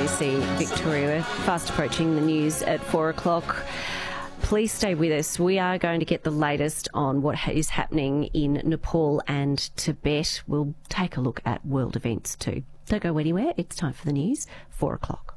ABC Victoria. Fast approaching the news at 4 o'clock. Please stay with us. We are going to get the latest on what is happening in Nepal and Tibet. We'll take a look at world events too. Don't go anywhere. It's time for the news, 4 o'clock.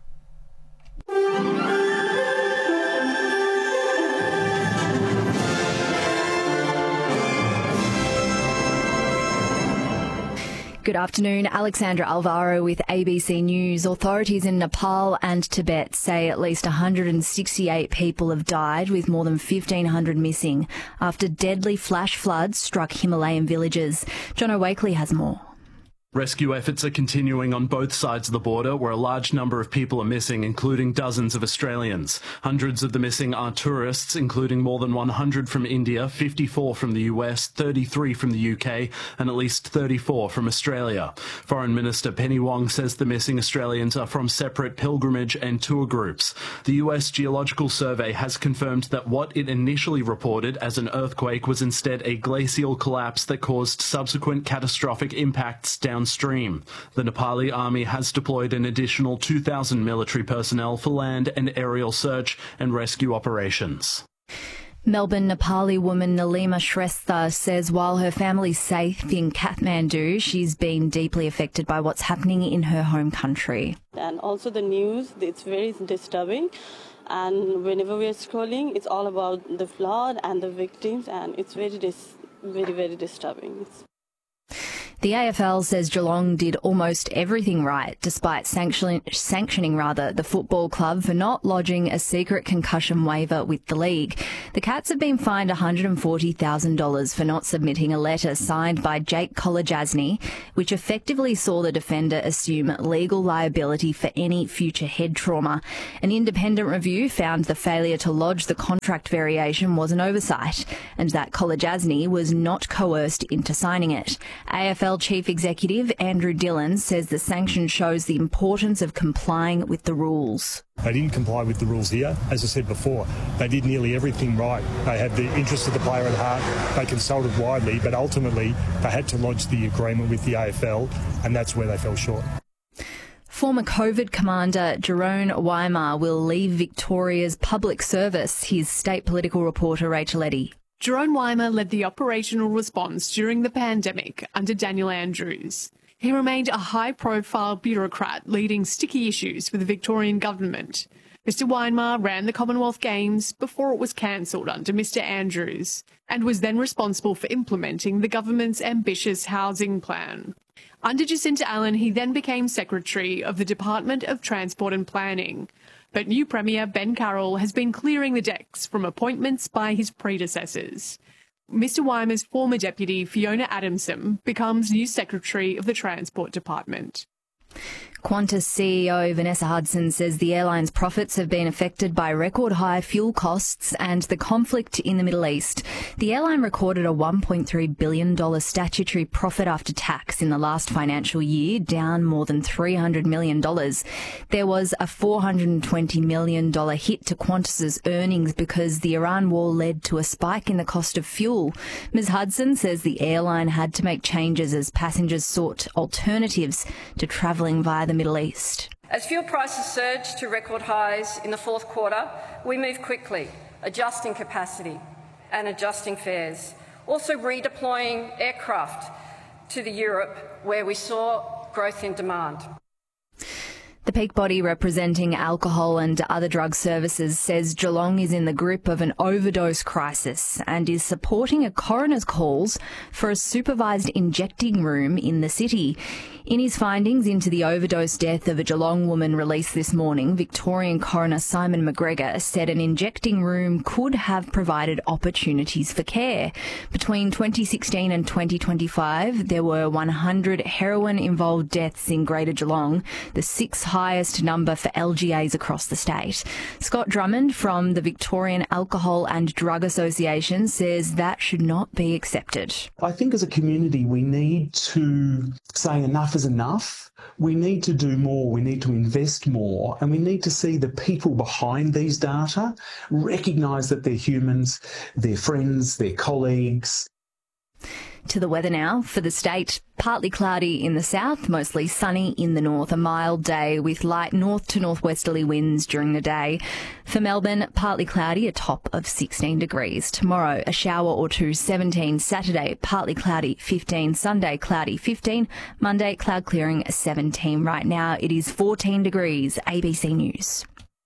Good afternoon. Alexandra Alvaro with ABC News. Authorities in Nepal and Tibet say at least 168 people have died, with more than 1,500 missing after deadly flash floods struck Himalayan villages. Jono Wakely has more. Rescue efforts are continuing on both sides of the border, where a large number of people are missing, including dozens of Australians. Hundreds of the missing are tourists, including more than 100 from India, 54 from the US, 33 from the UK, and at least 34 from Australia. Foreign Minister Penny Wong says the missing Australians are from separate pilgrimage and tour groups. The US Geological Survey has confirmed that what it initially reported as an earthquake was instead a glacial collapse that caused subsequent catastrophic impacts downstream. The Nepali army has deployed an additional 2,000 military personnel for land and aerial search and rescue operations. Melbourne Nepali woman Nalima Shrestha says while her family's safe in Kathmandu, she's been deeply affected by what's happening in her home country. And also the news, it's very disturbing. And whenever we're scrolling, it's all about the flood and the victims, and it's very disturbing. The AFL says Geelong did almost everything right, despite sanctioning the football club for not lodging a secret concussion waiver with the league. The Cats have been fined $140,000 for not submitting a letter signed by Jake Kolodjasny, which effectively saw the defender assume legal liability for any future head trauma. An independent review found the failure to lodge the contract variation was an oversight, and that Kolodjasny was not coerced into signing it. AFL Chief Executive Andrew Dillon says the sanction shows the importance of complying with the rules. They didn't comply with the rules here. As I said before, they did nearly everything right. They had the interest of the player at heart. They consulted widely, but ultimately they had to lodge the agreement with the AFL, and that's where they fell short. Former COVID commander Jerome Weimar will leave Victoria's public service. Here's state political reporter Rachel Eddy. Jerome Weimar led the operational response during the pandemic under Daniel Andrews. He remained a high-profile bureaucrat leading sticky issues for the Victorian government. Mr Weimar ran the Commonwealth Games before it was cancelled under Mr Andrews, and was then responsible for implementing the government's ambitious housing plan. Under Jacinta Allen, he then became Secretary of the Department of Transport and Planning. But new Premier Ben Carroll has been clearing the decks from appointments by his predecessors. Mr Weimar's former deputy, Fiona Adamson, becomes new Secretary of the Transport Department. Qantas CEO Vanessa Hudson says the airline's profits have been affected by record high fuel costs and the conflict in the Middle East. The airline recorded a $1.3 billion statutory profit after tax in the last financial year, down more than $300 million. There was a $420 million hit to Qantas's earnings because the Iran war led to a spike in the cost of fuel. Ms Hudson says the airline had to make changes as passengers sought alternatives to travelling via the Middle East. As fuel prices surged to record highs in the fourth quarter, we moved quickly, adjusting capacity and adjusting fares, also redeploying aircraft to Europe, where we saw growth in demand. The peak body representing alcohol and other drug services says Geelong is in the grip of an overdose crisis and is supporting a coroner's calls for a supervised injecting room in the city. In his findings into the overdose death of a Geelong woman released this morning, Victorian coroner Simon McGregor said an injecting room could have provided opportunities for care. Between 2016 and 2025, there were 100 heroin-involved deaths in Greater Geelong, the sixth highest number for LGAs across the state. Scott Drummond from the Victorian Alcohol and Drug Association says that should not be accepted. I think as a community we need to say enough is enough. We need to do more, we need to invest more, and we need to see the people behind these data, recognise that they're humans, they're friends, they're colleagues. To the weather now. For the state, partly cloudy in the south, mostly sunny in the north. A mild day with light north to northwesterly winds during the day. For Melbourne, partly cloudy, a top of 16 degrees. Tomorrow, a shower or two, 17. Saturday, partly cloudy, 15. Sunday, cloudy, 15. Monday, cloud clearing, 17. Right now, it is 14 degrees. ABC News.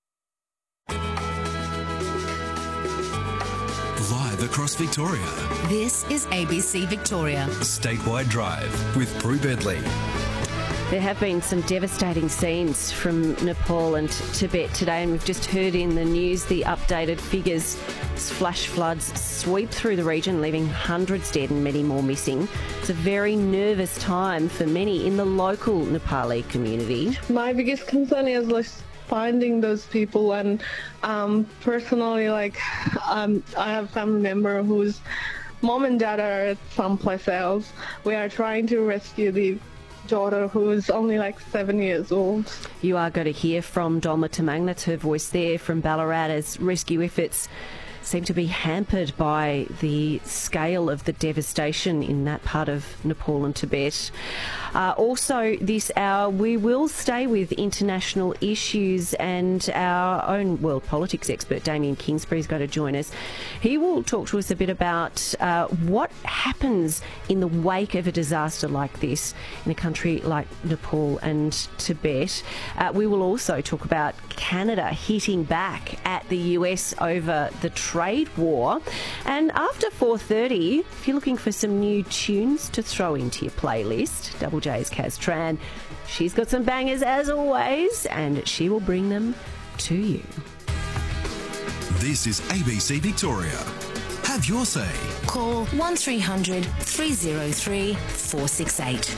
Live across Victoria. This is ABC Victoria. Statewide Drive with Prue Bedley. There have been some devastating scenes from Nepal and Tibet today, and we've just heard in the news the updated figures. Flash floods sweep through the region, leaving hundreds dead and many more missing. It's a very nervous time for many in the local Nepali community. My biggest concern is finding those people, and personally, I have a family member whose mom and dad are at someplace else. We are trying to rescue the daughter who is only 7 years old. You are going to hear from Dolma Tamang, that's her voice there from Ballarat, as rescue efforts seem to be hampered by the scale of the devastation in that part of Nepal and Tibet. Also this hour we will stay with international issues, and our own world politics expert Damien Kingsbury is going to join us. He will talk to us a bit about what happens in the wake of a disaster like this in a country like Nepal and Tibet. We will also talk about Canada hitting back at the US over the trade war. And after 4:30, if you're looking for some new tunes to throw into your playlist, Double J's Kaz Tran, she's got some bangers as always, and she will bring them to you. This is ABC Victoria. Have your say. Call 1300 303 468.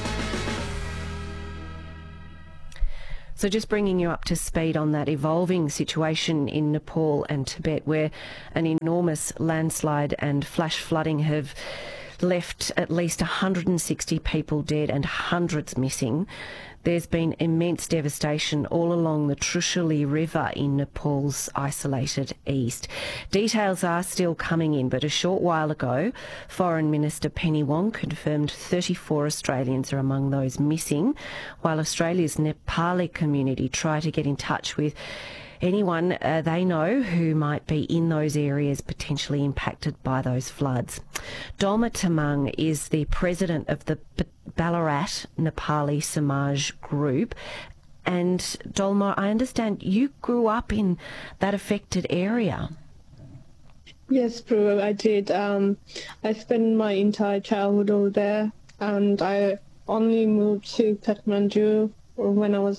So just bringing you up to speed on that evolving situation in Nepal and Tibet, where an enormous landslide and flash flooding have left at least 160 people dead and hundreds missing. There's been immense devastation all along the Trishuli River in Nepal's isolated east. Details are still coming in, but a short while ago, Foreign Minister Penny Wong confirmed 34 Australians are among those missing, while Australia's Nepali community try to get in touch with anyone they know who might be in those areas potentially impacted by those floods. Dolma Tamang is the president of the Ballarat Nepali Samaj group. And Dolma, I understand you grew up in that affected area. Yes, Prue, I did. I spent my entire childhood over there, and I only moved to Kathmandu when I was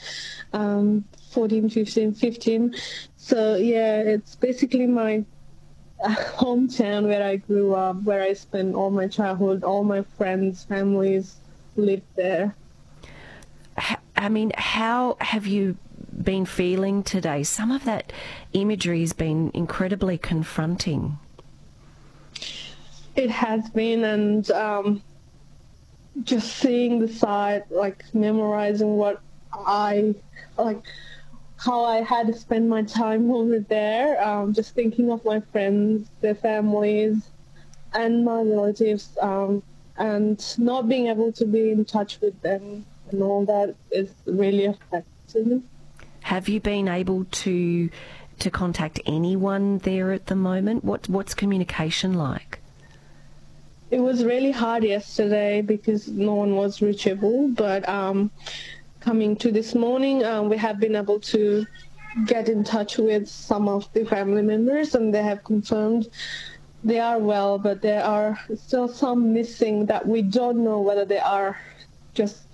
14, 15. So yeah, it's basically my hometown where I grew up, where I spent all my childhood. All my friends, families lived there. I mean, how have you been feeling today? Some of that imagery has been incredibly confronting. It has been, and just seeing the site, memorizing what how I had to spend my time over there, just thinking of my friends, their families, and my relatives, and not being able to be in touch with them and all that is really affecting. Have you been able to contact anyone there at the moment? What's communication like? It was really hard yesterday because no one was reachable, but coming to this morning, we have been able to get in touch with some of the family members, and they have confirmed they are well, but there are still some missing that we don't know whether they are just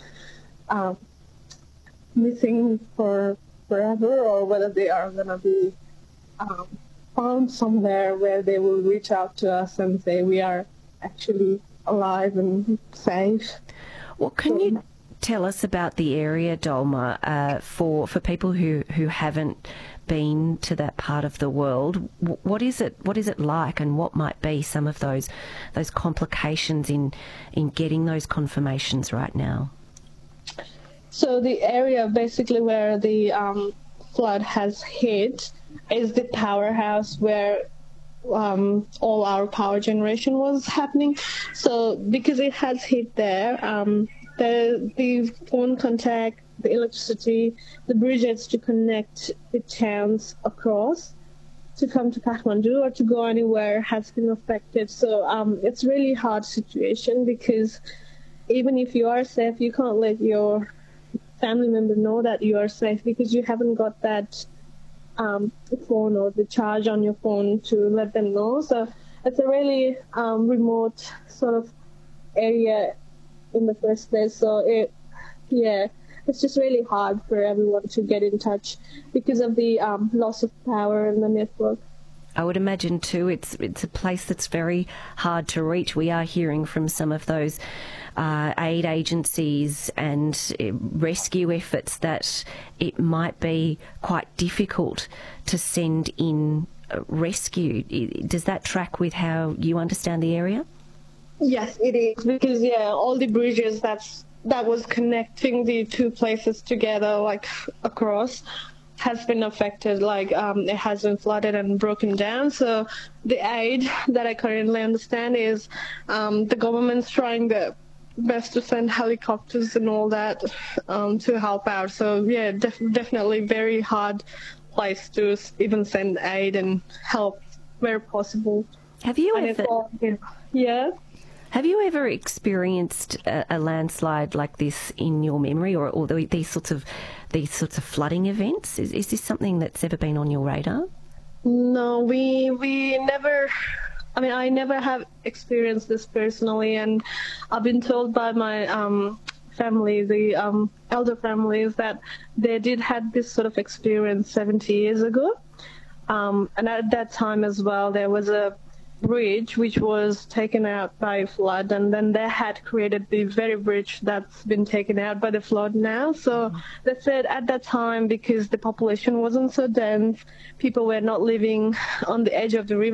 missing for forever or whether they are going to be found somewhere where they will reach out to us and say we are actually alive and safe. Well, can you tell us about the area, Dolma, for people who haven't been to that part of the world? What is it like, and what might be some of those complications in getting those confirmations right now? So the area basically where the flood has hit is the powerhouse where all our power generation was happening. So because it has hit there, the phone contact, the electricity, the bridges to connect the towns across to come to Kathmandu or to go anywhere has been affected. So it's really hard situation, because even if you are safe, you can't let your family member know that you are safe, because you haven't got that phone or the charge on your phone to let them know. So it's a really remote sort of area in the first place. So it's just really hard for everyone to get in touch because of the loss of power in the network. I would imagine too, it's a place that's very hard to reach. We are hearing from some of those aid agencies and rescue efforts that it might be quite difficult to send in rescue. Does that track with how you understand the area? Yes, it is, because all the bridges that was connecting the two places together, like across, has been affected. Like it has been flooded and broken down. So the aid that I currently understand is the government's trying their best to send helicopters and all that to help out. So definitely very hard place to even send aid and help where possible. Have you Have you ever experienced a landslide like this in your memory, or these sorts of flooding events? Is this something that's ever been on your radar? No, we never. I mean, I never have experienced this personally, and I've been told by my family, the elder families, that they did have this sort of experience 70 years ago, and at that time as well, there was a bridge which was taken out by a flood, and then they had created the very bridge that's been taken out by the flood now. So they said at that time, because the population wasn't so dense, people were not living on the edge of the river.